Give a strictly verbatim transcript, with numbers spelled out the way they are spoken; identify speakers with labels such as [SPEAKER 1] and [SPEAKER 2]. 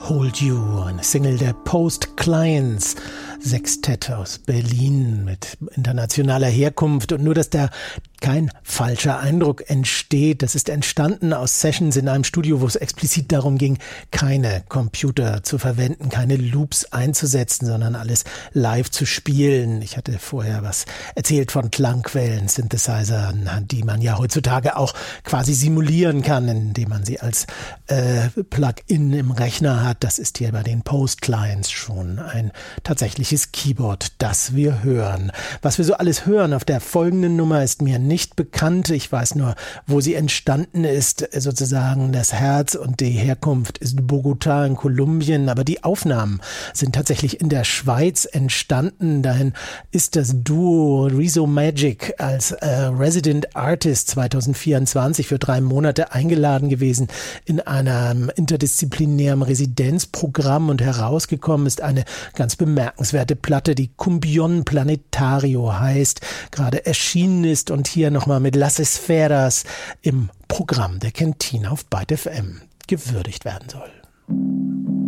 [SPEAKER 1] Hold You, eine Single der Post Clients, Sextett aus Berlin mit internationaler Herkunft. Und nur, dass da kein falscher Eindruck entsteht, das ist entstanden aus Sessions in einem Studio, wo es explizit darum ging, keine Computer zu verwenden, keine Loops einzusetzen, sondern alles live zu spielen. Ich hatte vorher was erzählt von Klangquellen, Synthesizern, die man ja heutzutage auch quasi simulieren kann, indem man sie als äh, Plugin im Rechner hat. Das ist hier bei den Post-Clients schon ein tatsächliches Keyboard, das wir hören. Was wir so alles hören auf der folgenden Nummer ist mir nicht bekannt. Ich weiß nur, wo sie entstanden ist. Sozusagen das Herz und die Herkunft ist Bogotá in Kolumbien, aber die Aufnahmen sind tatsächlich in der Schweiz entstanden. Dahin ist das Duo Rezo Magic als äh, Resident Artist zwanzig vierundzwanzig für drei Monate eingeladen gewesen in einem interdisziplinären Residenzprogramm, und herausgekommen ist eine ganz bemerkenswerte Platte, die Cumbion Planetario heißt, gerade erschienen ist und hier nochmal mit Las Esferas im Programm der Cantina auf Byte F M gewürdigt werden soll.